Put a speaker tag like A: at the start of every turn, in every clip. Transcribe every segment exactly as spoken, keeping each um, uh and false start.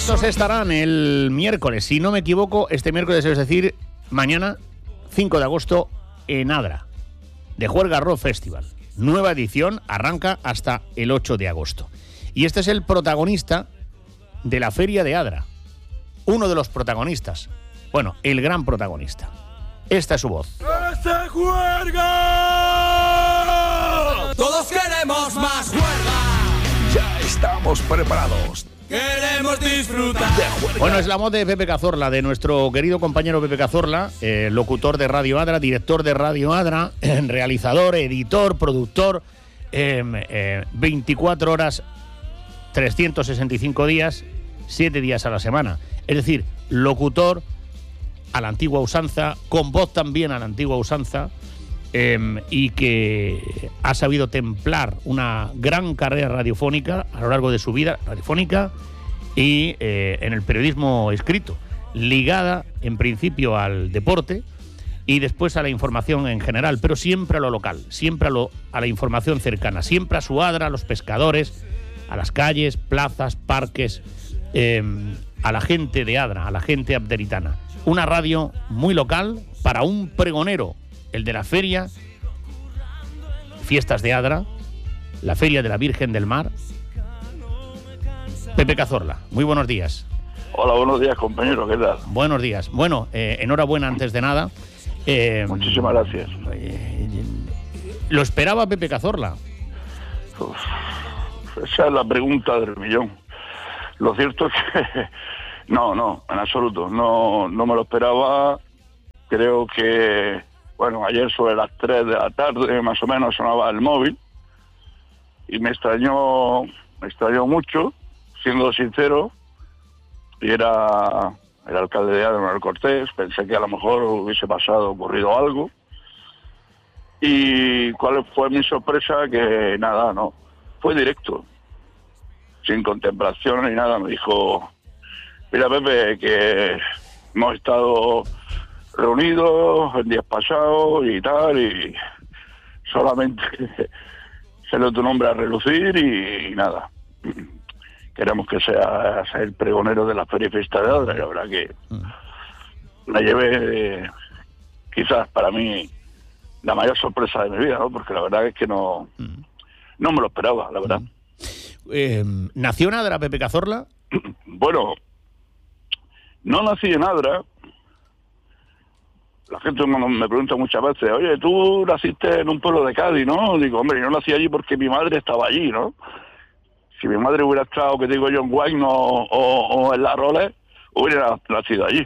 A: Estos estarán el miércoles, si no me equivoco, este miércoles, es decir, mañana, cinco de agosto, en Adra, de Juerga Rock Festival. Nueva edición, arranca hasta el ocho de agosto. Y este es el protagonista de la Feria de Adra. Uno de los protagonistas. Bueno, el gran protagonista. Esta es su voz.
B: ¡Este Juerga! Todos queremos más Juerga.
C: Ya estamos preparados.
B: Queremos disfrutar.
A: Bueno, es la voz de Pepe Cazorla, de nuestro querido compañero Pepe Cazorla, eh, locutor de Radio Adra, director de Radio Adra, eh, realizador, editor, productor, eh, eh, veinticuatro horas, trescientos sesenta y cinco días, siete días a la semana. Es decir, locutor a la antigua usanza, con voz también a la antigua usanza, eh, y que ha sabido templar una gran carrera radiofónica a lo largo de su vida radiofónica y eh, en el periodismo escrito, ligada en principio al deporte y después a la información en general, pero siempre a lo local, siempre a, lo, a la información cercana, siempre a su Adra, a los pescadores, a las calles, plazas, parques, eh, a la gente de Adra, a la gente abderitana. Una radio muy local para un pregonero, el de la feria, fiestas de Adra, la Feria de la Virgen del Mar. Pepe Cazorla, muy buenos días.
D: Hola, buenos días, compañero, ¿qué tal?
A: Buenos días. Bueno, eh, enhorabuena antes de nada. Eh,
D: Muchísimas gracias.
A: Eh, ¿Lo esperaba Pepe Cazorla?
D: Uf, esa es la pregunta del millón. Lo cierto es que no, no, en absoluto. No, no me lo esperaba. Creo que, bueno, ayer sobre las tres de la tarde más o menos sonaba el móvil y me extrañó, me extrañó mucho, siendo sincero, y era el alcalde de Adra, Manuel Cortés. Pensé que a lo mejor hubiese pasado, ocurrido algo. Y cuál fue mi sorpresa, que nada, no, fue directo, sin contemplación ni nada. Me dijo: mira, Pepe, que hemos estado reunidos en días pasados y tal, y solamente salió tu nombre a relucir y, y nada. Queremos que seas el pregonero de la Feria y Fiesta de Adra. Y la verdad que me llevé, eh, quizás para mí, la mayor sorpresa de mi vida, ¿no? Porque la verdad es que no, no me lo esperaba, la verdad.
A: Eh, ¿Nació en Adra Pepe Cazorla?
D: Bueno, no nací en Adra. La gente me pregunta muchas veces: oye, tú naciste en un pueblo de Cádiz, ¿no? Digo, hombre, yo nací allí porque mi madre estaba allí, ¿no? Si mi madre hubiera estado, que digo yo, en Guayno o, o en La Roles, hubiera nacido allí.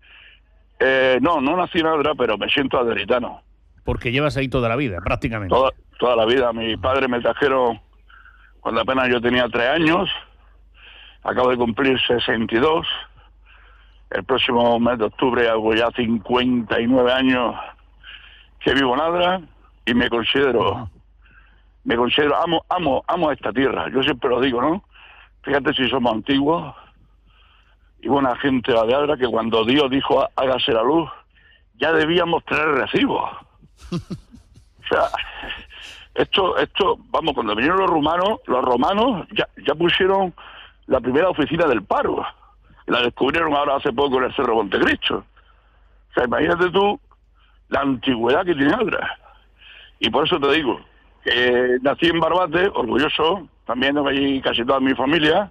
D: Eh, no, no nací en Adra, pero me siento adheritano.
A: Porque llevas ahí toda la vida, prácticamente.
D: Toda, toda la vida. Mis padres me trajeron cuando apenas yo tenía tres años. Acabo de cumplir sesenta y dos. El próximo mes de octubre hago ya cincuenta y nueve años que vivo en Adra y me considero, me considero, amo, amo, amo a esta tierra. Yo siempre lo digo, ¿no? Fíjate si somos antiguos y buena gente la de Adra, que cuando Dios dijo hágase la luz, ya debíamos tener recibos. O sea, esto, esto, vamos, cuando vinieron los romanos, los romanos ya, ya pusieron la primera oficina del paro. La descubrieron ahora hace poco en el Cerro Montecristo. O sea, imagínate tú la antigüedad que tiene Adra. Y por eso te digo, que nací en Barbate, orgulloso, también de allí casi toda mi familia,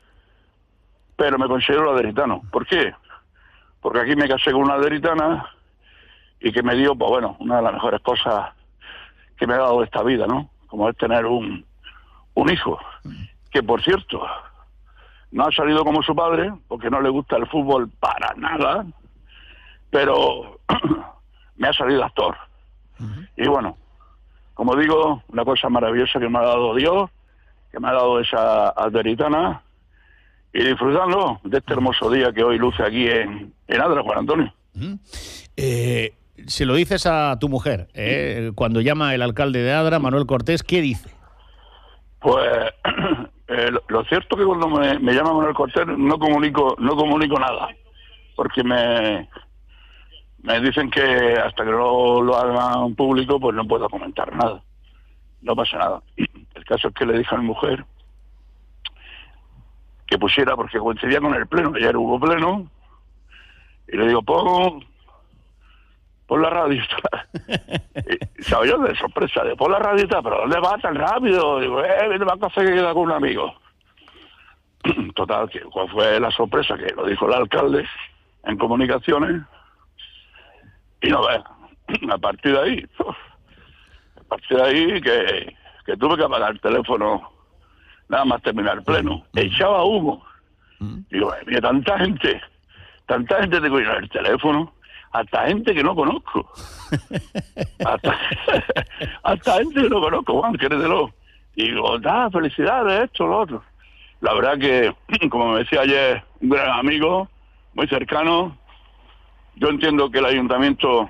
D: pero me considero adheritano. ¿Por qué? Porque aquí me casé con una adheritana y que me dio, pues bueno, una de las mejores cosas que me ha dado esta vida, ¿no? Como es tener un, un hijo, que por cierto no ha salido como su padre, porque no le gusta el fútbol para nada, pero me ha salido actor. Uh-huh. Y bueno, como digo, una cosa maravillosa que me ha dado Dios, que me ha dado esa adheritana, y disfrutando de este hermoso día que hoy luce aquí en, en Adra, Juan Antonio.
A: Uh-huh. Eh, se lo dices a tu mujer, eh, cuando llama el alcalde de Adra, Manuel Cortés, ¿qué dice?
D: Pues eh, lo, lo cierto es que cuando me, me llama Manuel Cortés no comunico no comunico nada, porque me me dicen que hasta que no lo hagan público pues no puedo comentar nada, no pasa nada. El caso es que le dije a mi mujer que pusiera, porque coincidía con el pleno, ayer hubo pleno, y le digo, pon, pon la radio. Y se oyó de sorpresa, de pon la radio, pero ¿dónde vas tan rápido? Digo, eh, vete para casa que queda con un amigo. Total, que cuál fue la sorpresa, que lo dijo el alcalde en comunicaciones, y no veas, a partir de ahí, a partir de ahí que, que tuve que apagar el teléfono nada más terminar el pleno, echaba humo. Digo, mira, tanta gente, tanta gente tengo en el teléfono, hasta gente que no conozco. hasta, hasta gente que no conozco, Juan, créetelo. Y digo, da, felicidades, esto, lo otro. La verdad que, como me decía ayer un gran amigo, muy cercano, yo entiendo que el ayuntamiento,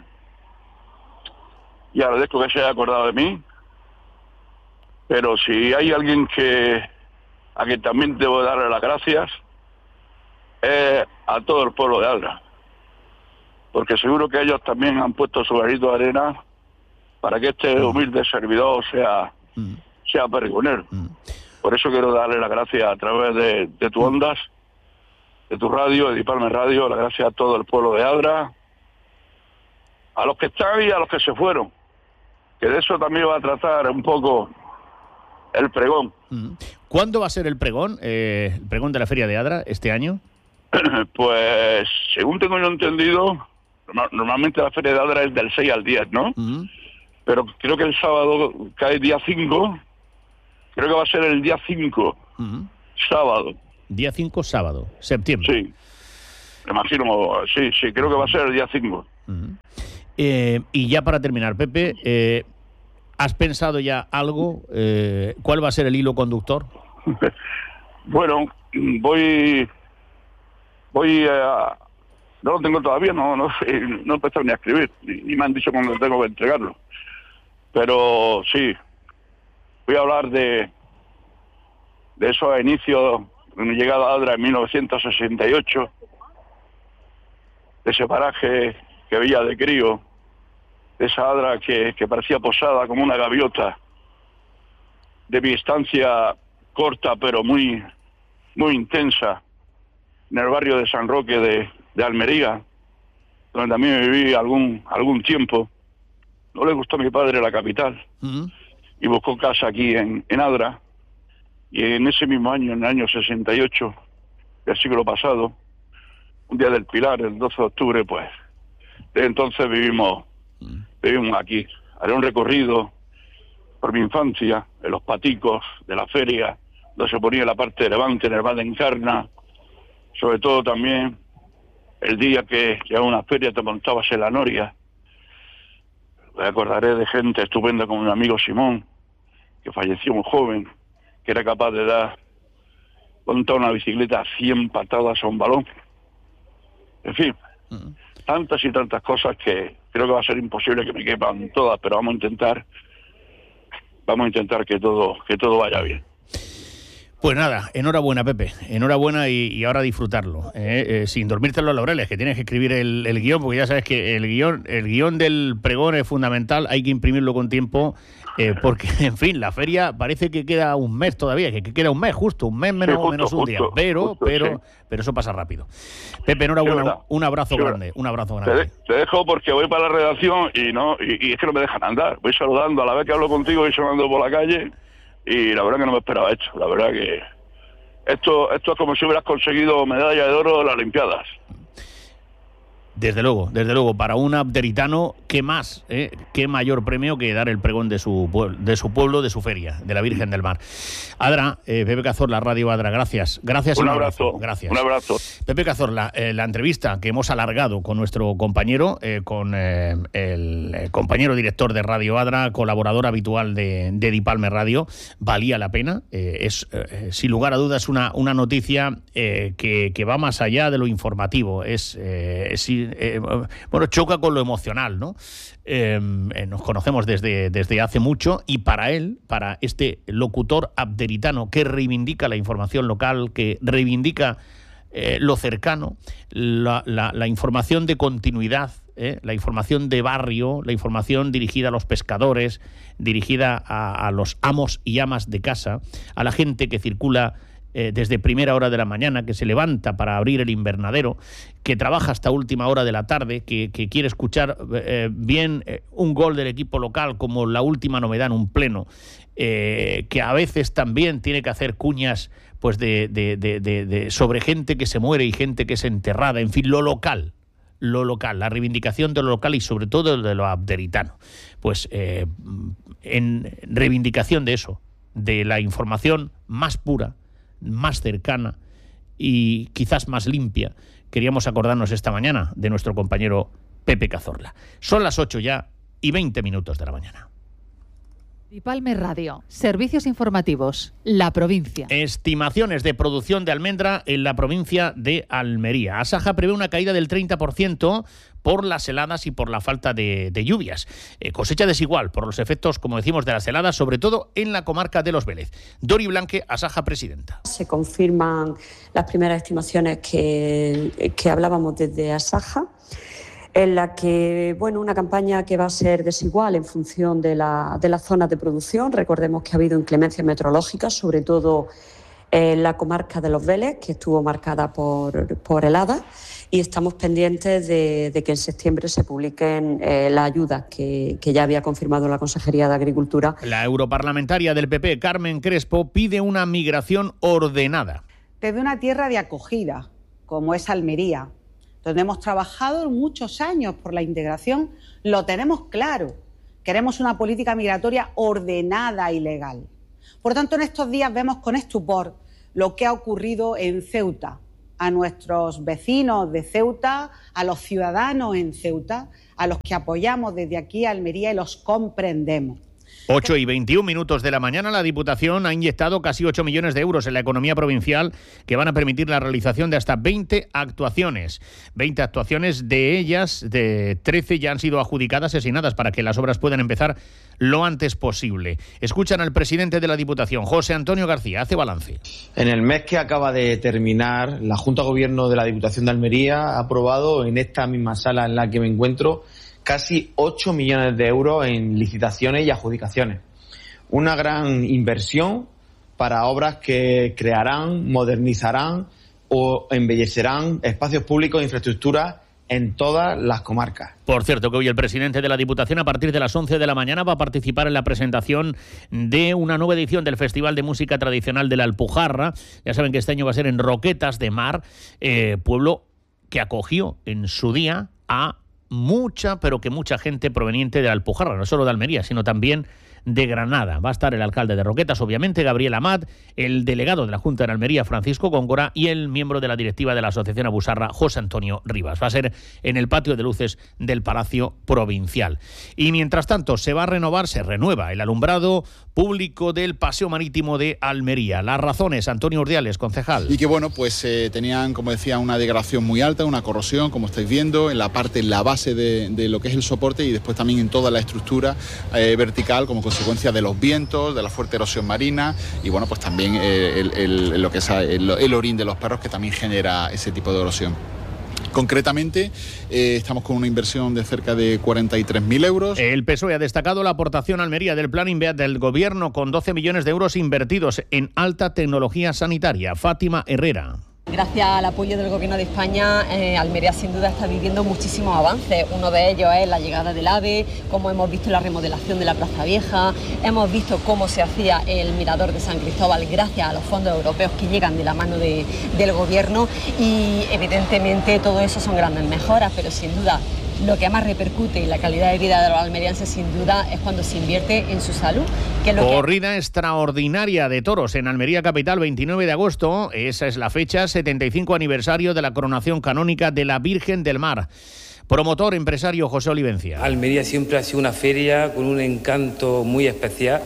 D: y agradezco que se haya acordado de mí, pero si hay alguien que a quien también debo darle las gracias, es a todo el pueblo de Adra, porque seguro que ellos también han puesto su granito de arena para que este humilde servidor sea, mm. sea perdigonero. Mm. Por eso quiero darle las gracias a través de, de tu ondas, de tu radio, de Dipalme Radio, las gracias a todo el pueblo de Adra, a los que están y a los que se fueron, que de eso también va a tratar un poco el pregón.
A: ¿Cuándo va a ser el pregón, eh, el pregón de la Feria de Adra este año?
D: Pues, según tengo yo entendido, normalmente la Feria de Adra es del seis al diez, ¿no? Uh-huh. Pero creo que el sábado cae día cinco, creo que va a ser el día cinco, uh-huh. sábado.
A: Día cinco, sábado, septiembre.
D: Sí, me imagino, sí, sí, creo que va a ser el día cinco.
A: Uh-huh. Eh, y ya para terminar, Pepe, eh, ¿has pensado ya algo? Eh, ¿Cuál va a ser el hilo conductor?
D: Bueno, voy... Voy a... No lo tengo todavía, no no, no he empezado ni a escribir, ni, ni me han dicho cuándo tengo que entregarlo. Pero sí, voy a hablar de, de esos inicios de mi llegada a Adra en mil novecientos sesenta y ocho, de ese paraje que veía de crío, de esa Adra que, que parecía posada como una gaviota, de mi estancia corta pero muy, muy intensa en el barrio de San Roque de, de Almería, donde también viví algún algún tiempo. No le gustó a mi padre la capital, uh-huh. y buscó casa aquí en, en Adra, y en ese mismo año, en el año sesenta y ocho del siglo pasado, un día del Pilar, el doce de octubre, pues, desde entonces vivimos, uh-huh. vivimos aquí. Haré un recorrido por mi infancia, en los paticos de la feria, donde se ponía la parte de Levante, en el Val de Encarna, sobre todo también el día que a una feria te montabas en la noria. Me acordaré de gente estupenda como mi amigo Simón, que falleció muy joven, que era capaz de dar, montar una bicicleta a cien patadas a un balón. En fin, uh-huh. tantas y tantas cosas que creo que va a ser imposible que me quepan todas, pero vamos a intentar, vamos a intentar que todo, que todo vaya bien.
A: Pues nada, enhorabuena, Pepe, enhorabuena y, y ahora disfrutarlo, ¿eh? Eh, sin dormirte en los laureles, que tienes que escribir el, el guión, porque ya sabes que el guión el guión del pregón es fundamental, hay que imprimirlo con tiempo, eh, porque, en fin, la feria parece que queda un mes todavía, que, que queda un mes, justo, un mes menos, sí, justo, menos un justo, día, pero justo, pero sí. pero eso pasa rápido. Pepe, enhorabuena, sí, un abrazo sí, grande, un abrazo grande.
D: Te, te dejo porque voy para la redacción y no y, y es que no me dejan andar, voy saludando, a la vez que hablo contigo voy sonando por la calle. Y la verdad que no me esperaba esto, la verdad que esto esto es como si hubieras conseguido medalla de oro en las Olimpiadas.
A: Desde luego, desde luego, para un abderitano, ¿qué más? Eh? ¿Qué mayor premio que dar el pregón de su pueblo, de su pueblo, de su feria, de la Virgen del Mar? Adra, eh, Pepe Cazorla, Radio Adra, gracias. Gracias.
D: Un abrazo, abrazo.
A: Gracias.
D: Un abrazo.
A: Pepe Cazorla, eh, la entrevista que hemos alargado con nuestro compañero, eh, con eh, el eh, compañero director de Radio Adra, colaborador habitual de, de Dipalme Radio, valía la pena. Eh, es, eh, sin lugar a dudas, una, una noticia eh, que, que va más allá de lo informativo. Es, eh, es Eh, bueno, choca con lo emocional, ¿no? Eh, eh, nos conocemos desde, desde hace mucho y para él, para este locutor abderitano que reivindica la información local, que reivindica eh, lo cercano, la, la, la información de continuidad, eh, la información de barrio, la información dirigida a los pescadores, dirigida a, a los amos y amas de casa, a la gente que circula eh, desde primera hora de la mañana, que se levanta para abrir el invernadero, que trabaja hasta última hora de la tarde, que, que quiere escuchar eh, bien eh, un gol del equipo local como la última novedad en un pleno, eh, que a veces también tiene que hacer cuñas pues de, de, de, de, de sobre gente que se muere y gente que es enterrada, en fin, lo local. lo local, la reivindicación de lo local y sobre todo de lo abderitano. Pues eh, en reivindicación de eso, de la información más pura, más cercana y quizás más limpia, queríamos acordarnos esta mañana de nuestro compañero Pepe Cazorla. Son las ocho ya y veinte minutos de la mañana.
E: Palme Radio, servicios informativos, la provincia.
A: Estimaciones de producción de almendra en la provincia de Almería. Asaja prevé una caída del treinta por ciento por las heladas y por la falta de, de lluvias. Eh, cosecha desigual por los efectos, como decimos, de las heladas, sobre todo en la comarca de Los Vélez. Dori Blanque, Asaja presidenta.
F: Se confirman las primeras estimaciones que, que hablábamos desde Asaja, en la que, bueno, una campaña que va a ser desigual en función de, la, de las zonas de producción. Recordemos que ha habido inclemencias meteorológicas, sobre todo en la comarca de Los Vélez, que estuvo marcada por, por heladas, y estamos pendientes de, de que en septiembre se publiquen eh, las ayudas que, que ya había confirmado la Consejería de Agricultura.
A: La europarlamentaria del P P, Carmen Crespo, pide una migración ordenada.
G: Desde una tierra de acogida, como es Almería, donde hemos trabajado muchos años por la integración, lo tenemos claro. Queremos una política migratoria ordenada y legal. Por tanto, en estos días vemos con estupor lo que ha ocurrido en Ceuta, a nuestros vecinos de Ceuta, a los ciudadanos en Ceuta, a los que apoyamos desde aquí a Almería y los comprendemos.
A: ocho y veintiún minutos de la mañana, la Diputación ha inyectado casi ocho millones de euros en la economía provincial que van a permitir la realización de hasta veinte actuaciones. veinte actuaciones, de ellas, de trece ya han sido adjudicadas y asignadas para que las obras puedan empezar lo antes posible. Escuchan al presidente de la Diputación, José Antonio García, hace balance.
H: En el mes que acaba de terminar, la Junta de Gobierno de la Diputación de Almería ha aprobado en esta misma sala en la que me encuentro casi ocho millones de euros en licitaciones y adjudicaciones. Una gran inversión para obras que crearán, modernizarán o embellecerán espacios públicos e infraestructuras en todas las comarcas.
A: Por cierto, que hoy el presidente de la Diputación, a partir de las once de la mañana, va a participar en la presentación de una nueva edición del Festival de Música Tradicional de la Alpujarra. Ya saben que este año va a ser en Roquetas de Mar, eh, pueblo que acogió en su día a mucha, pero que mucha gente proveniente de la Alpujarra, no solo de Almería, sino también de Granada. Va a estar el alcalde de Roquetas, obviamente, Gabriel Amat, el delegado de la Junta de Almería, Francisco Góngora, y el miembro de la directiva de la Asociación Abusarra, José Antonio Rivas. Va a ser en el patio de luces del Palacio Provincial. Y mientras tanto, se va a renovar, se renueva el alumbrado público del Paseo Marítimo de Almería. Las razones, Antonio Urdiales, concejal.
I: Y que, bueno, pues eh, tenían, como decía, una degradación muy alta, una corrosión, como estáis viendo, en la parte, en la base de, de lo que es el soporte y después también en toda la estructura eh, vertical, como consecuencia de los vientos, de la fuerte erosión marina y, bueno, pues también eh, el, el, lo que es el, el orín de los perros, que también genera ese tipo de erosión. Concretamente, eh, estamos con una inversión de cerca de cuarenta y tres mil euros.
A: El P S O E ha destacado la aportación a Almería del Plan INVEAT del Gobierno, con doce millones de euros invertidos en alta tecnología sanitaria. Fátima Herrera.
J: Gracias al apoyo del Gobierno de España, eh, Almería sin duda está viviendo muchísimos avances. Uno de ellos es la llegada del AVE, como hemos visto la remodelación de la Plaza Vieja, hemos visto cómo se hacía el Mirador de San Cristóbal gracias a los fondos europeos que llegan de la mano de, del Gobierno, y evidentemente todo eso son grandes mejoras, pero sin duda lo que más repercute en la calidad de vida de los almerienses sin duda es cuando se invierte en su salud. Que es lo
A: Corrida
J: que...
A: extraordinaria de toros en Almería capital, veintinueve de agosto, esa es la fecha, setenta y cinco aniversario de la coronación canónica de la Virgen del Mar. Promotor, empresario José Olivencia.
K: Almería siempre ha sido una feria con un encanto muy especial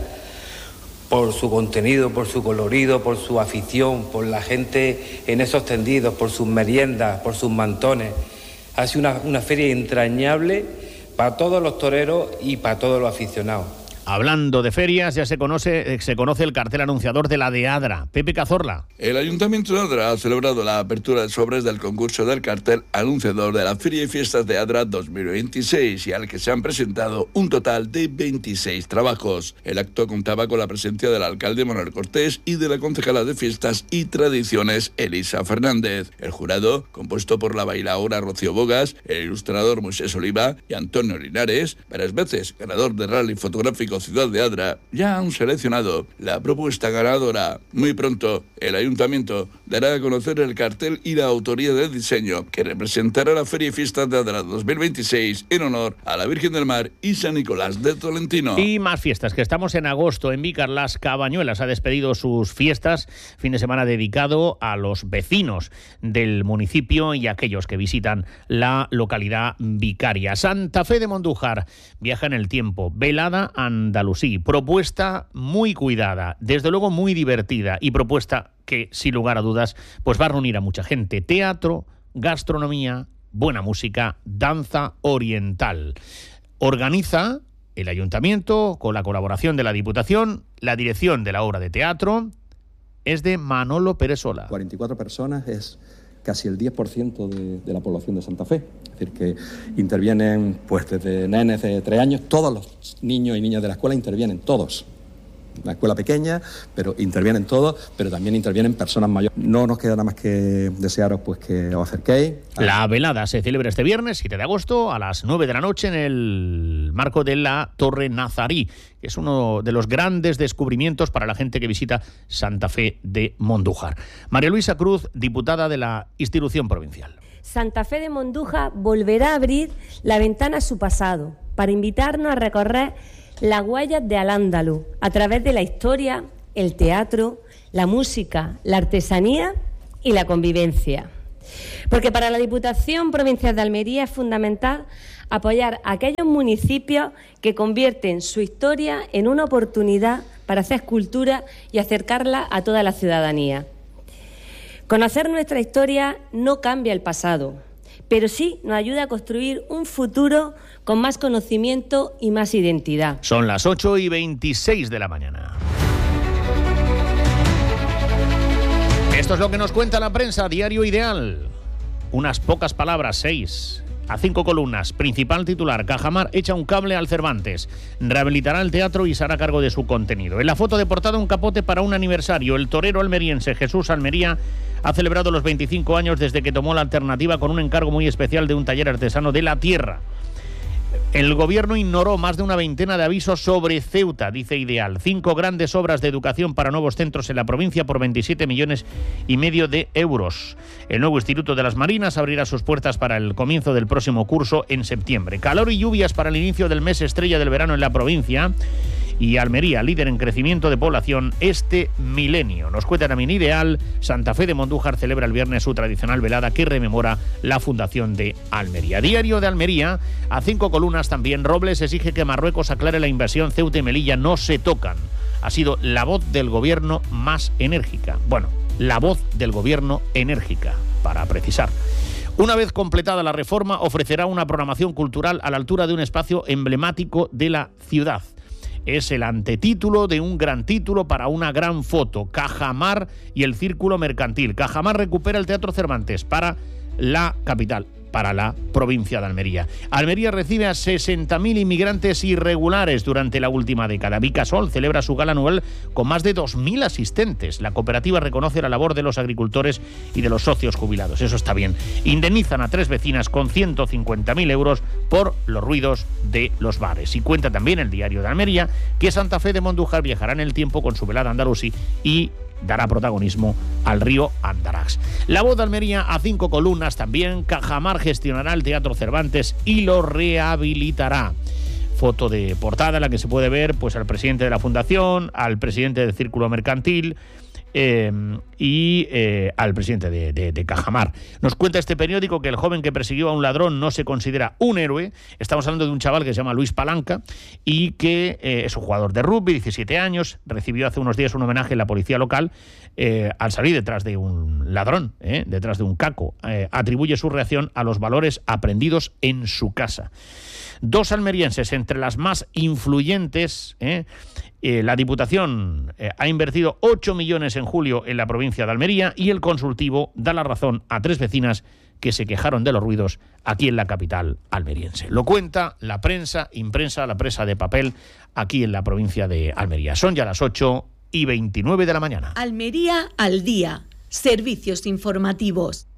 K: por su contenido, por su colorido, por su afición, por la gente en esos tendidos, por sus meriendas, por sus mantones. Ha sido una, una feria entrañable para todos los toreros y para todos los aficionados.
A: Hablando de ferias, ya se conoce, se conoce el cartel anunciador de la de Adra. Pepe Cazorla.
C: El Ayuntamiento de Adra ha celebrado la apertura de sobres del concurso del cartel anunciador de la Feria y Fiestas de Adra dos mil veintiséis y al que se han presentado un total de veintiséis trabajos. El acto contaba con la presencia del alcalde Manuel Cortés y de la concejala de Fiestas y Tradiciones Elisa Fernández. El jurado, compuesto por la bailaora Rocío Bogas, el ilustrador Moisés Oliva y Antonio Linares, varias veces ganador de rally fotográfico Ciudad de Adra, ya han seleccionado la propuesta ganadora. Muy pronto, el Ayuntamiento dará a conocer el cartel y la autoría del diseño que representará la Feria y Fiestas de Adra dos mil veintiséis en honor a la Virgen del Mar y San Nicolás de Tolentino.
A: Y más fiestas, que estamos en agosto. En Vícar, Las Cabañuelas ha despedido sus fiestas, fin de semana dedicado a los vecinos del municipio y a aquellos que visitan la localidad vicaria. Santa Fe de Mondújar viaja en el tiempo, velada andalusí, propuesta muy cuidada, desde luego muy divertida y propuesta que, sin lugar a dudas, pues va a reunir a mucha gente. Teatro, gastronomía, buena música, danza oriental. Organiza el Ayuntamiento con la colaboración de la Diputación. La dirección de la obra de teatro es de Manolo Pérez Sola.
L: cuarenta y cuatro personas es casi el diez por ciento de, de la población de Santa Fe. Es decir, que intervienen pues desde nenes de tres años, todos los niños y niñas de la escuela intervienen, todos. La escuela pequeña, pero intervienen todos, pero también intervienen personas mayores. No nos queda nada más que desearos pues que os acerquéis.
A: La velada se celebra este viernes, siete de agosto, a las nueve de la noche en el marco de la Torre Nazarí, que es uno de los grandes descubrimientos para la gente que visita Santa Fe de Mondújar. María Luisa Cruz, diputada de la institución provincial.
M: Santa Fe de Mondújar volverá a abrir la ventana a su pasado para invitarnos a recorrer las huellas de Al-Ándalus a través de la historia, el teatro, la música, la artesanía y la convivencia. Porque para la Diputación Provincial de Almería es fundamental apoyar a aquellos municipios que convierten su historia en una oportunidad para hacer cultura y acercarla a toda la ciudadanía. Conocer nuestra historia no cambia el pasado, pero sí nos ayuda a construir un futuro con más conocimiento y más identidad.
A: Son las ocho y veintiséis de la mañana. Esto es lo que nos cuenta la prensa, Diario Ideal. Unas pocas palabras, seis, a cinco columnas. Principal titular, Cajamar echa un cable al Cervantes. Rehabilitará el teatro y se hará cargo de su contenido. En la foto de portada, un capote para un aniversario. El torero almeriense Jesús Almería ha celebrado los veinticinco años desde que tomó la alternativa con un encargo muy especial de un taller artesano de la tierra. El gobierno ignoró más de una veintena de avisos sobre Ceuta, dice Ideal. Cinco grandes obras de educación para nuevos centros en la provincia por veintisiete millones y medio de euros. El nuevo Instituto de las Marinas abrirá sus puertas para el comienzo del próximo curso en septiembre. Calor y lluvias para el inicio del mes estrella del verano en la provincia. Y Almería, líder en crecimiento de población este milenio. Nos cuenta también Ideal, Santa Fe de Mondújar celebra el viernes su tradicional velada que rememora la fundación de Almería. Diario de Almería, a cinco columnas también, Robles exige que Marruecos aclare la invasión, Ceuta y Melilla no se tocan. Ha sido la voz del gobierno más enérgica. Bueno, la voz del gobierno enérgica, para precisar. Una vez completada la reforma, ofrecerá una programación cultural a la altura de un espacio emblemático de la ciudad. Es el antetítulo de un gran título para una gran foto, Cajamar y el Círculo Mercantil. Cajamar recupera el Teatro Cervantes para la capital, para la provincia de Almería. Almería recibe a sesenta mil inmigrantes irregulares durante la última década. Vicasol celebra su gala anual con más de dos mil asistentes. La cooperativa reconoce la labor de los agricultores y de los socios jubilados. Eso está bien. Indemnizan a tres vecinas con ciento cincuenta mil euros por los ruidos de los bares. Y cuenta también el Diario de Almería que Santa Fe de Mondújar viajará en el tiempo con su velada andalusí y dará protagonismo al río Andarax. La Voz de Almería, a cinco columnas también. Cajamar gestionará el Teatro Cervantes y lo rehabilitará. Foto de portada en la que se puede ver pues al presidente de la Fundación, al presidente del Círculo Mercantil, eh, y eh, al presidente de, de, de Cajamar. Nos cuenta este periódico que el joven que persiguió a un ladrón no se considera un héroe. Estamos hablando de un chaval que se llama Luis Palanca y que eh, es un jugador de rugby, diecisiete años, recibió hace unos días un homenaje en la policía local eh, al salir detrás de un ladrón, eh, detrás de un caco. Eh, atribuye su reacción a los valores aprendidos en su casa. Dos almerienses entre las más influyentes. Eh, eh, la Diputación eh, ha invertido ocho millones en julio en la provincia de Almería y el consultivo da la razón a tres vecinas que se quejaron de los ruidos aquí en la capital almeriense. Lo cuenta la prensa impresa, la prensa de papel, aquí en la provincia de Almería. Son ya las ocho y veintinueve de la mañana.
N: Almería al día. Servicios informativos.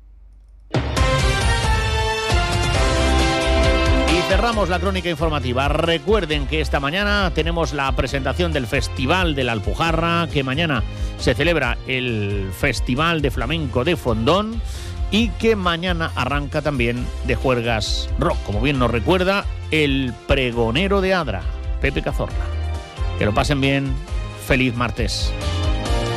A: Cerramos la crónica informativa. Recuerden que esta mañana tenemos la presentación del Festival de la Alpujarra, que mañana se celebra el Festival de Flamenco de Fondón y que mañana arranca también de Juergas Rock. Como bien nos recuerda el pregonero de Adra, Pepe Cazorla. Que lo pasen bien. Feliz martes.